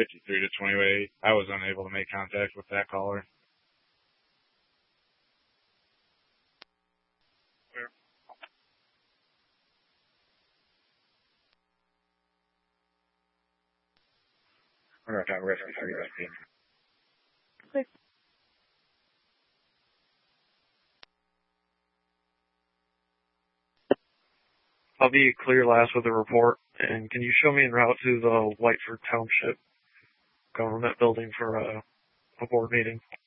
53 to 28. I was unable to make contact with that caller. We're not talking rescue 3 rescue. I'll be clear last with a report, and can you show me en route to the Whiteford Township government building for a board meeting?